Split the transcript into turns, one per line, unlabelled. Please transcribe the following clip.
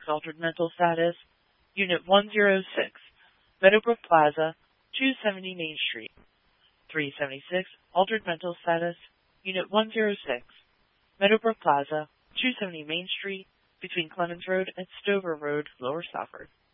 altered mental status, Unit 106, Meadowbrook Plaza, 270 Main Street. 376, altered mental status, Unit 106, Meadowbrook Plaza, 270 Main Street, between Clemens Road and Stover Road, Lower Stafford.